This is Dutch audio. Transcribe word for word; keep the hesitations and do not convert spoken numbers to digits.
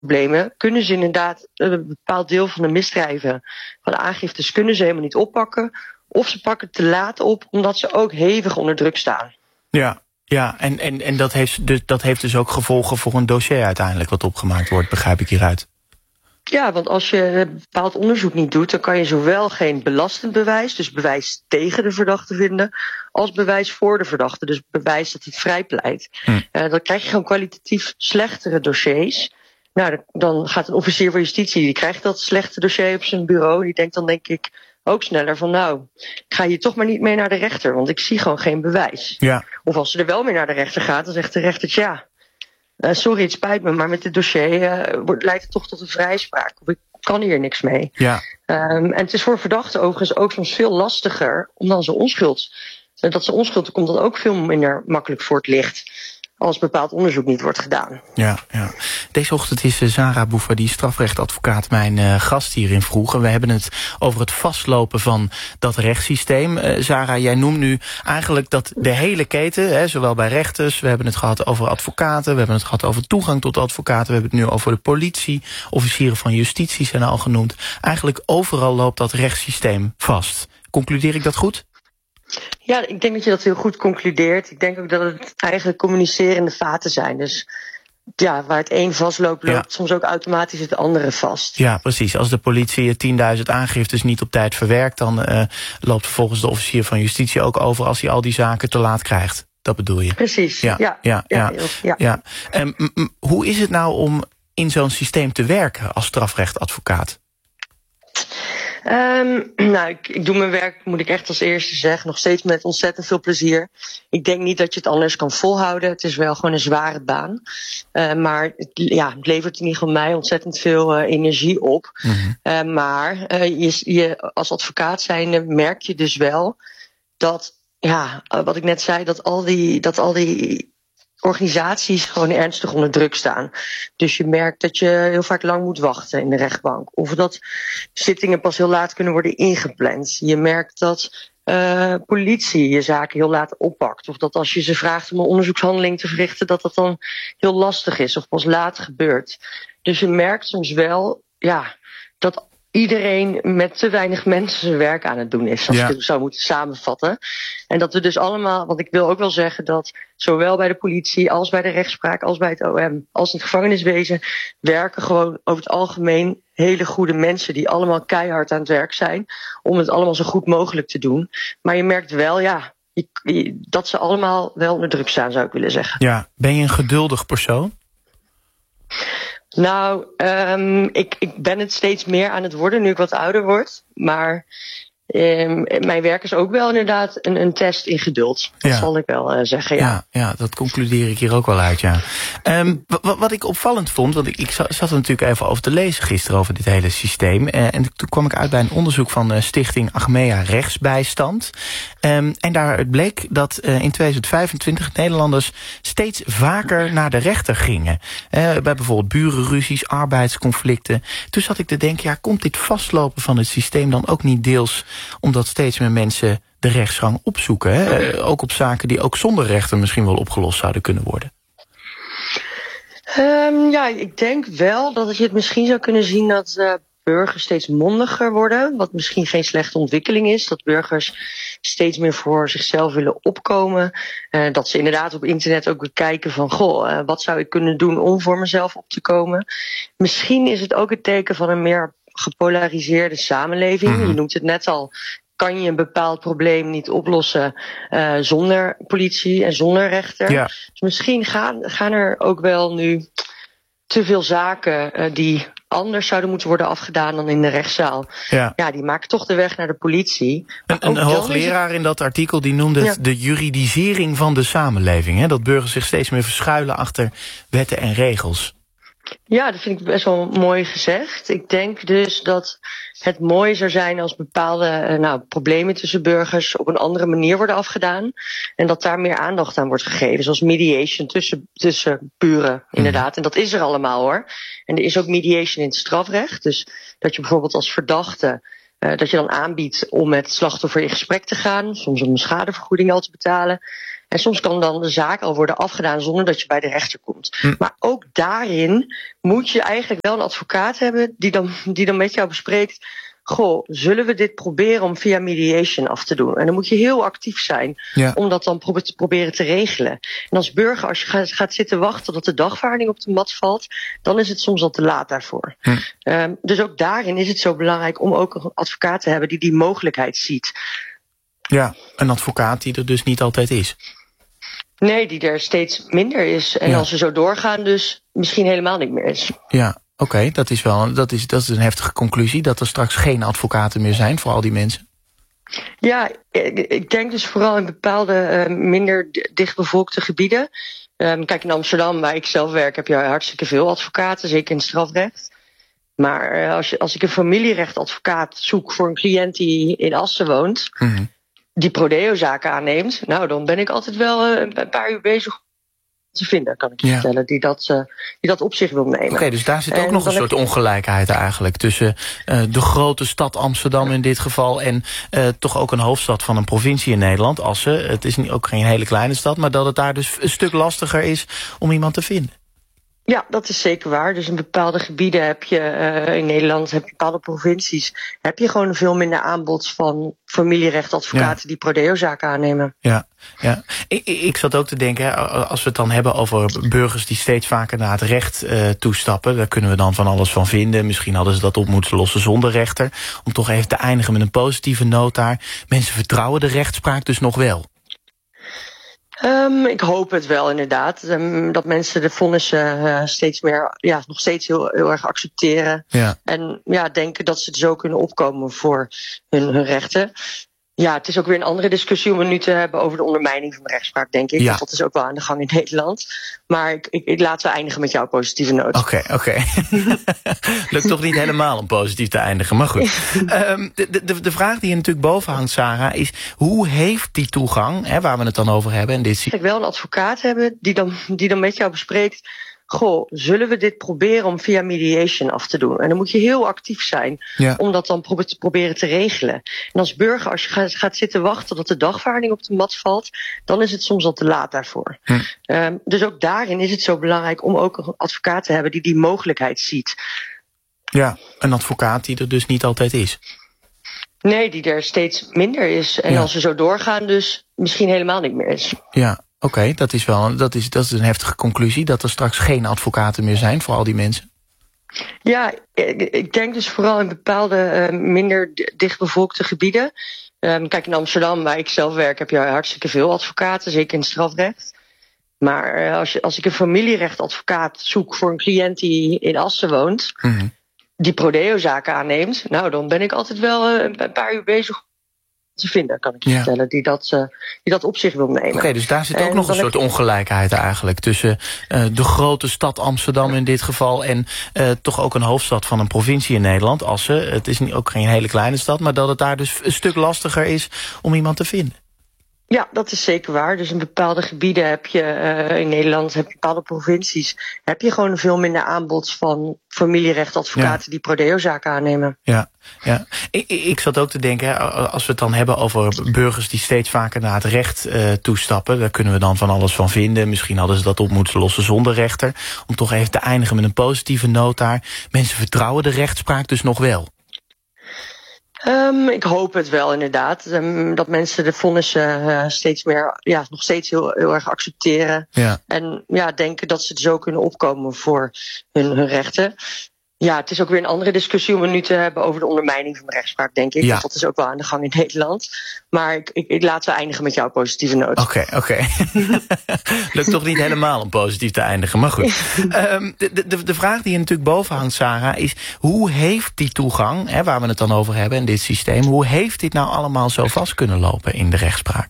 problemen kunnen ze inderdaad een bepaald deel van de misdrijven van de aangiftes kunnen ze helemaal niet oppakken. Of ze pakken het te laat op, omdat ze ook hevig onder druk staan. Ja, ja en, en, en dat, heeft dus, dat heeft dus ook gevolgen voor een dossier uiteindelijk wat opgemaakt wordt, begrijp ik hieruit. Ja, want als je een bepaald onderzoek niet doet, dan kan je zowel geen belastend bewijs, dus bewijs tegen de verdachte vinden, als bewijs voor de verdachte, dus bewijs dat hij vrijpleit. Hm. Uh, dan krijg je gewoon kwalitatief slechtere dossiers. Nou, dan gaat een officier van justitie, die krijgt dat slechte dossier op zijn bureau. Die denkt dan denk ik ook sneller van nou, ik ga hier toch maar niet mee naar de rechter, want ik zie gewoon geen bewijs. Ja. Of als ze er wel mee naar de rechter gaat, dan zegt de rechter ja, uh, sorry, het spijt me, maar met dit dossier uh, wordt, leidt het toch tot een vrijspraak. Of ik kan hier niks mee. Ja. Um, en het is voor verdachten overigens ook soms veel lastiger om dan zijn onschuld. Dat zijn onschuld komt dan ook veel minder makkelijk voor het licht als bepaald onderzoek niet wordt gedaan. Ja, ja. Deze ochtend is uh, Zara Bouffady, strafrechtadvocaat, mijn uh, gast hierin vroeg. En we hebben het over het vastlopen van dat rechtssysteem. Uh, Zara, jij noemt nu eigenlijk dat de hele keten, hè, zowel bij rechters, we hebben het gehad over advocaten, we hebben het gehad over toegang tot advocaten, we hebben het nu over de politie, officieren van justitie zijn al genoemd. Eigenlijk overal loopt dat rechtssysteem vast. Concludeer ik dat goed? Ja, ik denk dat je dat heel goed concludeert. Ik denk ook dat het eigenlijk communicerende vaten zijn. Dus ja, waar het een vastloopt, loopt ja. soms ook automatisch het andere vast. Ja, precies. Als de politie tienduizend aangiftes niet op tijd verwerkt, dan uh, loopt volgens de officier van justitie ook over als hij al die zaken te laat krijgt. Dat bedoel je? Precies, ja. ja, ja, ja, ja, ja. ja. En, m- m- hoe is het nou om in zo'n systeem te werken als strafrechtadvocaat? Um, nou, ik, ik doe mijn werk, moet ik echt als eerste zeggen, nog steeds met ontzettend veel plezier. Ik denk niet dat je het anders kan volhouden. Het is wel gewoon een zware baan. Uh, maar het, ja, het levert in ieder geval mij ontzettend veel uh, energie op. Mm-hmm. Uh, maar uh, je, je, als advocaat zijnde merk je dus wel dat, ja, uh, wat ik net zei, dat al die, dat al die organisaties gewoon ernstig onder druk staan. Dus je merkt dat je heel vaak lang moet wachten in de rechtbank. Of dat zittingen pas heel laat kunnen worden ingepland. Je merkt dat uh, politie je zaken heel laat oppakt. Of dat als je ze vraagt om een onderzoekshandeling te verrichten, dat dat dan heel lastig is of pas laat gebeurt. Dus je merkt soms wel, ja, dat iedereen met te weinig mensen zijn werk aan het doen is, als ja. ik het zou moeten samenvatten. En dat we dus allemaal, want ik wil ook wel zeggen dat zowel bij de politie als bij de rechtspraak, als bij het O M, als in het gevangeniswezen, werken gewoon over het algemeen hele goede mensen die allemaal keihard aan het werk zijn om het allemaal zo goed mogelijk te doen. Maar je merkt wel, ja, je, je, dat ze allemaal wel onder druk staan, zou ik willen zeggen. Ja, ben je een geduldig persoon? Nou, um, ik, ik ben het steeds meer aan het worden nu ik wat ouder word. Maar um, mijn werk is ook wel inderdaad een, een test in geduld. Dat ja. zal ik wel uh, zeggen, ja. ja. Ja, dat concludeer ik hier ook wel uit, ja. Um, wat, wat ik opvallend vond, want ik, ik zat er natuurlijk even over te lezen gisteren over dit hele systeem. Uh, en toen kwam ik uit bij een onderzoek van uh, stichting Achmea Rechtsbijstand. Um, en daar bleek dat uh, in tweeduizend vijfentwintig Nederlanders steeds vaker naar de rechter gingen. Uh, bij bijvoorbeeld burenruzies, arbeidsconflicten. Toen zat ik te denken, ja, komt dit vastlopen van het systeem dan ook niet deels omdat steeds meer mensen de rechtsgang opzoeken? Hè? Uh, ook op zaken die ook zonder rechter misschien wel opgelost zouden kunnen worden. Um, ja, ik denk wel dat je het misschien zou kunnen zien dat uh, burgers steeds mondiger worden. Wat misschien geen slechte ontwikkeling is. Dat burgers steeds meer voor zichzelf willen opkomen. Uh, dat ze inderdaad op internet ook bekijken van, goh, uh, wat zou ik kunnen doen om voor mezelf op te komen? Misschien is het ook het teken van een meer gepolariseerde samenleving. Mm-hmm. Je noemt het net al. Kan je een bepaald probleem niet oplossen uh, zonder politie en zonder rechter? Ja. Dus misschien gaan, gaan er ook wel nu te veel zaken uh, die anders zouden moeten worden afgedaan dan in de rechtszaal. Ja, ja die maken toch de weg naar de politie. Een, een hoogleraar het... in dat artikel die noemde het ja. de juridisering van de samenleving. Hè? Dat burgers zich steeds meer verschuilen achter wetten en regels. Ja, dat vind ik best wel mooi gezegd. Ik denk dus dat het mooi zou zijn als bepaalde nou, problemen tussen burgers op een andere manier worden afgedaan. En dat daar meer aandacht aan wordt gegeven. Zoals mediation tussen, tussen buren, inderdaad. Mm. En dat is er allemaal hoor. En er is ook mediation in het strafrecht. Dus dat je bijvoorbeeld als verdachte, uh, dat je dan aanbiedt om met het slachtoffer in gesprek te gaan. Soms om een schadevergoeding al te betalen. En soms kan dan de zaak al worden afgedaan zonder dat je bij de rechter komt. Hm. Maar ook daarin moet je eigenlijk wel een advocaat hebben die dan, die dan met jou bespreekt: goh, zullen we dit proberen om via mediation af te doen? En dan moet je heel actief zijn, ja, om dat dan pro- te proberen te regelen. En als burger, als je gaat, gaat zitten wachten tot de dagvaarding op de mat valt, dan is het soms al te laat daarvoor. Hm. Um, dus ook daarin is het zo belangrijk om ook een advocaat te hebben die die mogelijkheid ziet. Ja, een advocaat die er dus niet altijd is. Nee, die er steeds minder is. En ja, als we zo doorgaan, dus misschien helemaal niet meer is. Ja. Oké, okay, dat is wel dat is, dat is een heftige conclusie, dat er straks geen advocaten meer zijn voor al die mensen. Ja, ik denk dus vooral in bepaalde uh, minder dichtbevolkte gebieden. Um, kijk, in Amsterdam, waar ik zelf werk, heb je hartstikke veel advocaten, zeker in het strafrecht. Maar uh, als, je, als ik een familierechtadvocaat zoek voor een cliënt die in Assen woont, mm-hmm, die Prodeo-zaken aanneemt, nou, dan ben ik altijd wel uh, een paar uur bezig te vinden, kan ik je, ja, vertellen, die dat, uh, die dat op zich wil nemen. Oké, okay, dus daar zit ook en nog een soort ik... ongelijkheid eigenlijk tussen uh, de grote stad Amsterdam in dit geval en uh, toch ook een hoofdstad van een provincie in Nederland, Assen. Het is ook geen hele kleine stad, maar dat het daar dus een stuk lastiger is om iemand te vinden. Ja, dat is zeker waar. Dus in bepaalde gebieden heb je, uh, in Nederland, heb je bepaalde provincies, heb je gewoon een veel minder aanbod van familierechtadvocaten, ja, die Prodeo-zaken aannemen. Ja, ja. Ik, ik zat ook te denken, hè, als we het dan hebben over burgers die steeds vaker naar het recht uh, toestappen, daar kunnen we dan van alles van vinden. Misschien hadden ze dat op moeten lossen zonder rechter. Om toch even te eindigen met een positieve noot daar. Mensen vertrouwen de rechtspraak dus nog wel. Um, ik hoop het wel, inderdaad. Um, dat mensen de vonnissen uh, steeds meer, ja, nog steeds heel, heel erg accepteren. Ja. En ja, denken dat ze zo kunnen opkomen voor hun, hun rechten. Ja, het is ook weer een andere discussie om het nu te hebben over de ondermijning van de rechtspraak, denk ik. Ja. Dus dat is ook wel aan de gang in Nederland. Maar ik, ik, ik laat ze eindigen met jouw positieve noot. Oké, okay, oké. Okay. Lukt toch niet helemaal om positief te eindigen, maar goed. um, de, de, de vraag die je natuurlijk boven hangt, Sarah, is hoe heeft die toegang, hè, waar we het dan over hebben, en dit... Ik wil een advocaat hebben die dan, die dan met jou bespreekt: goh, zullen we dit proberen om via mediation af te doen? En dan moet je heel actief zijn, ja, om dat dan pro- te proberen te regelen. En als burger, als je gaat, gaat zitten wachten tot de dagvaarding op de mat valt, dan is het soms al te laat daarvoor. Hm. Um, dus ook daarin is het zo belangrijk om ook een advocaat te hebben die die mogelijkheid ziet. Ja, een advocaat die er dus niet altijd is. Nee, die er steeds minder is. En ja, als we zo doorgaan, dus misschien helemaal niet meer is. Ja. Oké, okay, dat is wel dat is, dat is een heftige conclusie, dat er straks geen advocaten meer zijn voor al die mensen. Ja, ik denk dus vooral in bepaalde uh, minder dichtbevolkte gebieden. Um, kijk, in Amsterdam, waar ik zelf werk, heb je hartstikke veel advocaten, zeker in het strafrecht. Maar uh, als, je, als ik een familierechtadvocaat zoek voor een cliënt die in Assen woont, mm-hmm, die Prodeo-zaken aanneemt, nou, dan ben ik altijd wel uh, een paar uur bezig te vinden, kan ik je, ja, vertellen, die dat, uh, die dat op zich wil nemen. Oké, okay, dus daar zit ook en nog een soort ik... ongelijkheid eigenlijk tussen uh, de grote stad Amsterdam in dit geval en uh, toch ook een hoofdstad van een provincie in Nederland, Assen. Het is ook geen hele kleine stad, maar dat het daar dus een stuk lastiger is om iemand te vinden. Ja, dat is zeker waar. Dus in bepaalde gebieden heb je, uh, in Nederland, heb je bepaalde provincies, heb je gewoon een veel minder aanbod van familierechtadvocaten, ja, die Prodeo-zaken aannemen. Ja, ja. Ik, ik zat ook te denken, hè, als we het dan hebben over burgers die steeds vaker naar het recht uh, toestappen, daar kunnen we dan van alles van vinden. Misschien hadden ze dat op moeten lossen zonder rechter. Om toch even te eindigen met een positieve noot daar. Mensen vertrouwen de rechtspraak dus nog wel. Um, ik hoop het wel, inderdaad. Um, dat mensen de vonnissen uh, steeds meer, ja, nog steeds heel, heel erg accepteren. Ja. En ja, denken dat ze zo kunnen opkomen voor hun, hun rechten. Ja, het is ook weer een andere discussie om het nu te hebben over de ondermijning van de rechtspraak, denk ik. Ja. Dus dat is ook wel aan de gang in Nederland. Maar ik, ik, ik laat ze eindigen met jouw positieve noot. Oké, okay, oké. Okay. Lukt toch niet helemaal om positief te eindigen, maar goed. um, de, de, de vraag die je natuurlijk boven hangt, Sarah, is hoe heeft die toegang, hè, waar we het dan over hebben, in dit systeem, hoe heeft dit nou allemaal zo vast kunnen lopen in de rechtspraak?